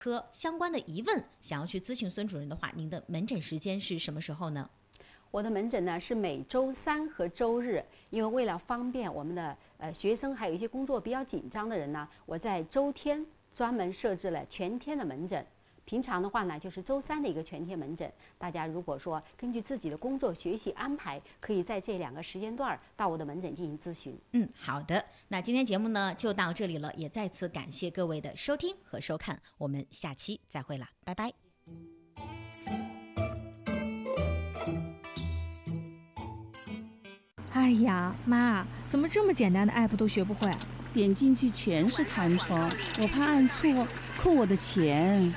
科相关的疑问，想要去咨询孙主任的话，您的门诊时间是什么时候呢？ 我的门诊呢是每周3和周日，因为为了方便我们的学生，还有一些工作比较紧张的人呢，我在周天专门设置了全天的门诊。平常的话呢，就是周3的一个全天门诊。大家如果说根据自己的工作学习安排，可以在这2个时间段到我的门诊进行咨询。 好的，那今天节目呢就到这里了，也再次感谢各位的收听和收看，我们下期再会啦，拜拜。 哎呀，妈，怎么这么简单的 app 都学不会？ 点进去全是弹窗，我怕按错扣我的钱。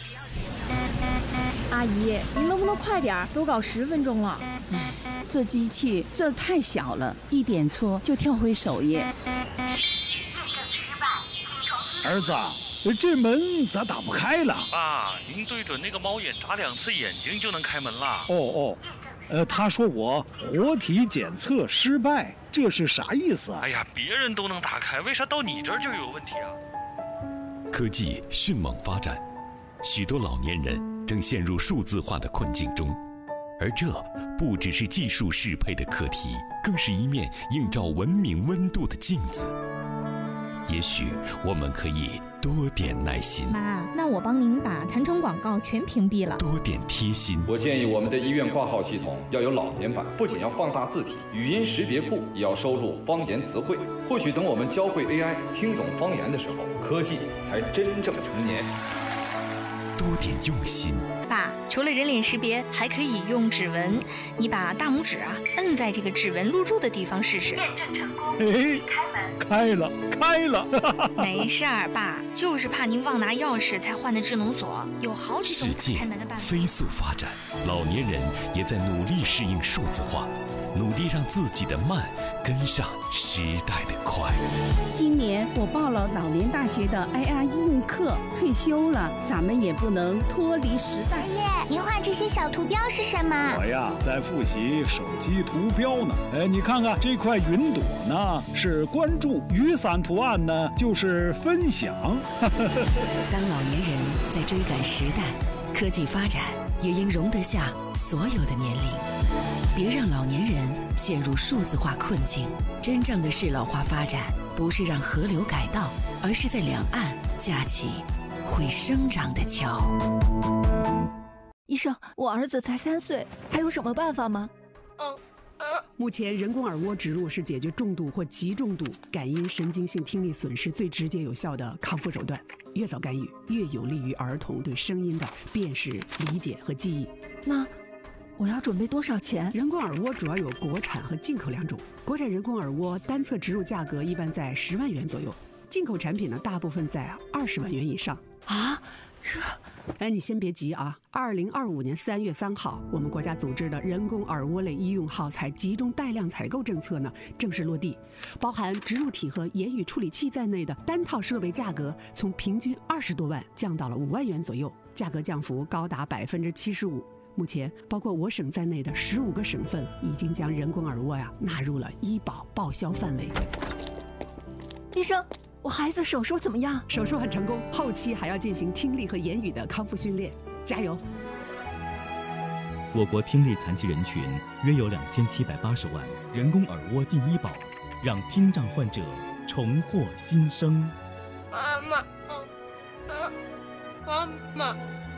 阿姨，您能不能快点？都搞10分钟了。 这机器字儿太小了，一点错就跳回首页。 儿子，这门咋打不开了？ 爸，您对准那个猫眼眨2次眼睛就能开门了。 他说我活体检测失败，这是啥意思啊？ 哎呀，别人都能打开，为啥到你这儿就有问题啊？ 科技迅猛发展，许多老年人正陷入数字化的困境中，而这不只是技术适配的课题，更是一面映照文明温度的镜子。也许我们可以多点耐心。 妈，那我帮您把弹窗广告全屏蔽了。 多点贴心。 我建议我们的医院挂号系统要有老年版，不仅要放大字体，语音识别库也要收录方言词汇。或许等我们教会 AI 听懂方言的时候，科技才真正成年。 多点用心。 爸，除了人脸识别，还可以用指纹。你把大拇指摁在这个指纹录入的地方试试。 验证成功。开了。 没事儿，爸，就是怕您忘拿钥匙才换的智能锁，有好几种开门的办法。 世界飞速发展，老年人也在努力适应数字化，努力让自己的慢跟上时代的快。 今年我报了老年大学的 IR 应用课，退休了，咱们也不能脱离时代。 爷爷，您画这些小图标是什么？ 我呀，在复习手机图标呢。你看看这块云朵呢，是关注；雨伞图案呢，就是分享。 当老年人在追赶时代，科技发展也应容得下所有的年龄。别让老年人陷入数字化困境。真正的适老化发展，不是让河流改道，而是在两岸架起会生长的桥。 医生，我儿子才3岁，还有什么办法吗？ 目前人工耳蜗植入是解决重度或极重度感音神经性听力损失最直接有效的康复手段。越早干预，越有利于儿童对声音的辨识、理解和记忆。 那我要准备多少钱？ 人工耳蜗主要有国产和进口2种。国产人工耳蜗单侧植入价格一般在10万元左右，进口产品呢大部分在20万元以上。 啊，这…… 你先别急啊！2025年3月3号，我们国家组织的人工耳蜗类医用耗材集中带量采购政策呢正式落地，包含植入体和言语处理器在内的单套设备价格从平均20多万降到了5万元左右，价格降幅高达75%。目前，包括我省在内的15个省份已经将人工耳蜗纳入了医保报销范围。 医生，我孩子手术怎么样？ 手术很成功，后期还要进行听力和言语的康复训练，加油！ 我国听力残疾人群约有2780万，人工耳蜗进医保，让听障患者重获新生。 妈妈，